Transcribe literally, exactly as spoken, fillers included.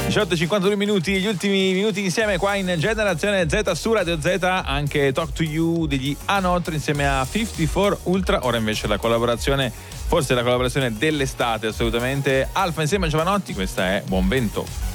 diciotto e cinquantadue minuti, gli ultimi minuti insieme qua in Generazione Z su Radio Z, anche Talk to You degli Another insieme a cinquantaquattro Ultra. Ora invece la collaborazione, forse la collaborazione dell'estate assolutamente, Alfa insieme a Giovanotti, questa è Buon Vento.